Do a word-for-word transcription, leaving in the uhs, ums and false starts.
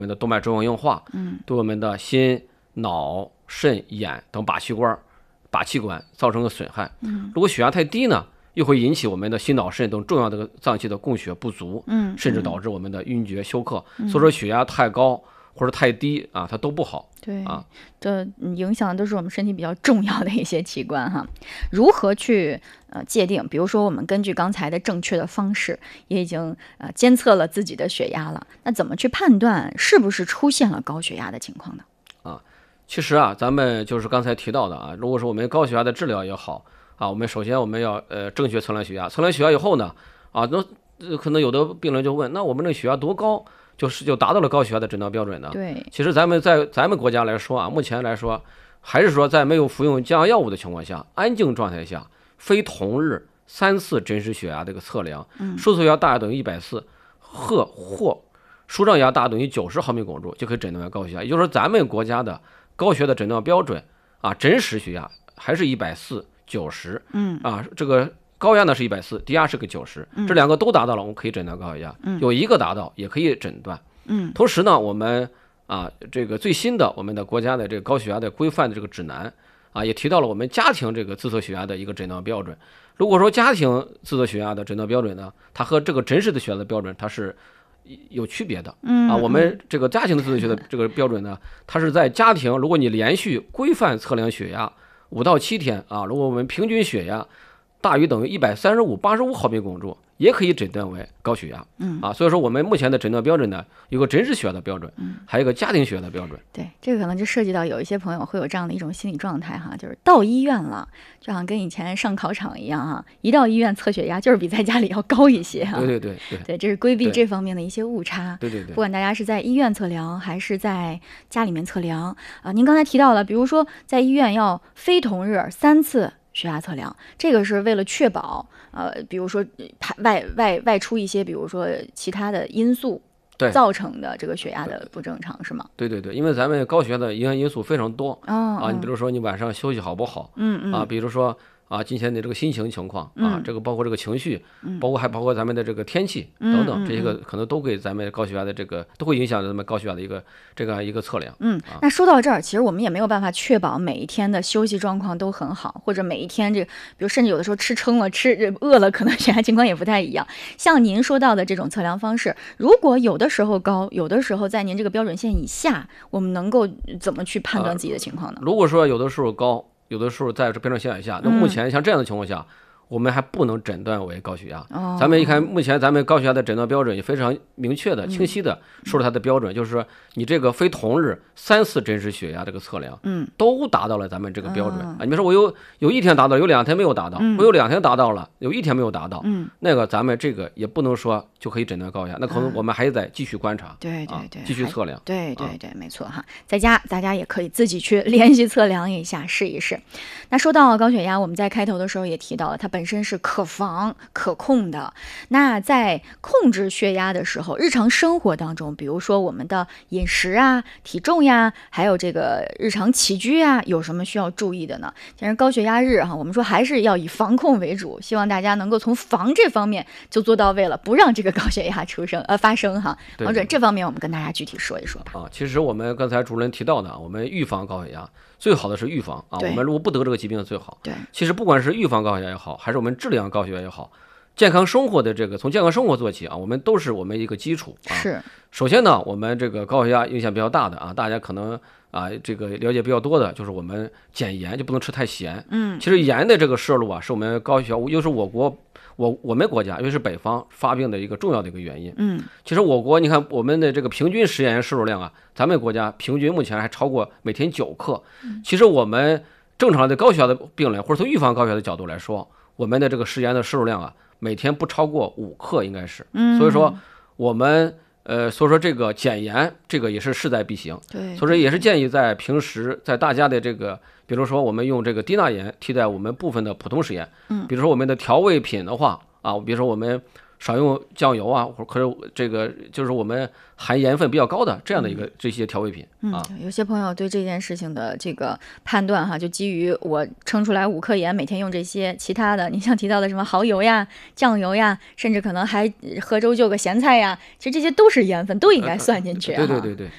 们的动脉粥样硬化， 嗯， 对我们的心、脑、肾、眼等靶器官、靶器官造成个损害。 嗯， 如果血压太低呢，又会引起我们的心脑肾等重要的脏器的供血不足， 嗯， 甚至导致我们的晕厥休克。所以说血压太高或者太低啊，它都不好。 对啊， 这影响的都是我们身体比较重要的一些器官哈。如何去呃界定？比如说，我们根据刚才的正确的方式，也已经呃监测了自己的血压了，那怎么去判断是不是出现了高血压的情况呢？ 啊，其实啊，咱们就是刚才提到的啊，如果说我们高血压的治疗也好啊，我们首先我们要呃正确测量血压，测量血压以后呢，啊，那、呃、可能有的病人就问，那我们这血压多高？就是就达到了高血压的诊断标准呢？ 对， 其实咱们在咱们国家来说啊，目前来说，还是说在没有服用降压药物的情况下，安静状态下，非同日三次真实血压这个测量，输出血压大于等于一百四，或或舒张压大等于九十毫米汞柱就可以诊断为高血压。也就是说，咱们国家的高血压的诊断标准啊，真实血压还是一百四、九十， 嗯啊，这个。高压呢是一百四，低压是个九十，这两个都达到了，我们可以诊断高血压。有一个达到也可以诊断。 嗯， 同时呢，我们啊这个最新的我们的国家的这个高血压的规范的这个指南啊，也提到了我们家庭这个自测血压的一个诊断标准。如果说家庭自测血压的诊断标准呢，它和这个真实的血压的标准它是有区别的。 嗯啊，我们这个家庭的自测血的这个标准呢，它是在家庭，如果你连续规范测量血压五到七天啊，如果我们平均血压大于等于一百三十五八十五毫米汞柱，也可以诊断为高血压。 嗯啊，所以说我们目前的诊断标准呢，有个真实血压的标准，还有一个家庭血压的标准。 对，这个可能就涉及到有一些朋友会有这样的一种心理状态哈，就是到医院了，就好像跟以前上考场一样哈，一到医院测血压就是比在家里要高一些哈。 对对对对， 对，这是规避这方面的一些误差。 对对对， 不管大家是在医院测量还是在家里面测量啊，您刚才提到了，比如说在医院要非同日三次血压测量，这个是为了确保，呃，比如说排外外外出一些，比如说其他的因素造成的这个血压的不正常，是吗？ 对对对，因为咱们高血压的影响因素非常多。 哦， 啊，你比如说你晚上休息好不好？ 嗯嗯， 啊，比如说啊，今天的这个心情情况啊， 嗯、 这个包括这个情绪， 嗯、 包括还包括咱们的这个天气等等，这些个可能都给咱们高血压的这个都会影响咱们高血压的一个这个一个测量。 嗯，那说到这儿，其实我们也没有办法确保每一天的休息状况都很好，或者每一天这个，比如甚至有的时候吃撑了、吃饿了，可能血压情况也不太一样。像您说到的这种测量方式，如果有的时候高，有的时候在您这个标准线以下，我们能够怎么去判断自己的情况呢？ 呃、如果说有的时候高，有的时候在这标准线以下，那目前像这样的情况下，嗯、我们还不能诊断为高血压。 哦、 咱们一看，目前咱们高血压的诊断标准也非常明确的、清晰的说了它的标准，嗯、就是说你这个非同日三次真实血压这个测量， 嗯， 都达到了咱们这个标准。 嗯、 啊，你比如说我有有一天达到，有两天没有达到， 嗯、 我有两天达到了，有一天没有达到， 嗯， 那个咱们这个也不能说就可以诊断高血压，那可能我们还得继续观察， 对对对， 啊、继续测量。 对对对，没错哈，在家大家也可以自己去连续测量一下，试一试。那说到高血压，我们在开头的时候也提到了，它本身是可防可控的。那在控制血压的时候，日常生活当中，比如说我们的饮食啊、体重呀，还有这个日常起居啊，有什么需要注意的呢？既然高血压日哈，我们说还是要以防控为主，希望大家能够从防这方面就做到位了，不让这个高血压出生呃发生哈。王主任，这方面我们跟大家具体说一说吧。 啊，其实我们刚才主任提到的，我们预防高血压最好的是预防啊，我们如果不得这个疾病最好。 对， 其实不管是预防高血压也好，还是我们治疗高血压也好，健康生活的这个从健康生活做起啊，我们都是我们一个基础啊。 是。 首先呢，我们这个高血压影响比较大的啊，大家可能啊这个了解比较多的，就是我们减盐就不能吃太咸。 嗯， 其实盐的这个摄入啊，是我们高血压，又是我国我我们国家，因为是北方发病的一个重要的一个原因。 嗯， 其实我国你看我们的这个平均食盐摄入量啊，咱们国家平均目前还超过每天九克。其实我们正常的高血压的病人，或者从预防高血压的角度来说，我们的这个食盐的摄入量啊，每天不超过五克应该是。 嗯， 所以说我们呃，所以说这个减盐这个也是势在必行。 对， 所以说也是建议在平时在大家的这个，比如说我们用这个低钠盐替代我们部分的普通食盐。 嗯， 比如说我们的调味品的话啊，比如说我们少用酱油啊，或者这个就是我们含盐分比较高的这样的一个这些调味品啊。 嗯，有些朋友对这件事情的这个判断哈，就基于我称出来五克盐，每天用这些，其他的你像提到的什么蚝油呀、酱油呀，甚至可能还喝粥就个咸菜呀，其实这些都是盐分，都应该算进去、啊呃。对对对对。